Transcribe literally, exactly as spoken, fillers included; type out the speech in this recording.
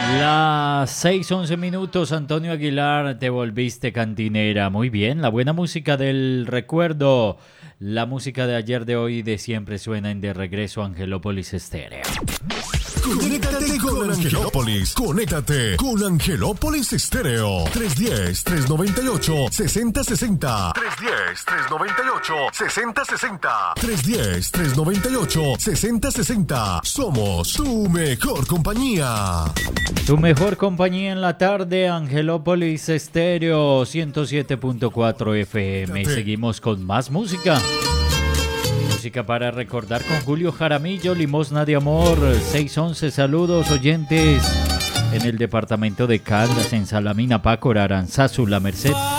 Las seis once minutos, Antonio Aguilar, te volviste cantinera. Muy bien, la buena música del recuerdo. La música de ayer, de hoy y de siempre suena en De Regreso a Angelópolis Estéreo. Conéctate con Angelópolis. Conéctate con Angelópolis Estéreo. tres uno cero, tres nueve ocho, seis cero seis cero. tres uno cero, tres nueve ocho, seis cero seis cero. tres uno cero, tres nueve ocho, seis cero seis cero. Somos tu mejor compañía. Tu mejor compañía en la tarde, Angelópolis Estéreo ciento siete punto cuatro F M. Seguimos con más música. Música para recordar con Julio Jaramillo, Limosna de Amor. seis once, saludos oyentes en el departamento de Caldas, en Salamina, Pácora, Aranzazu, La Merced.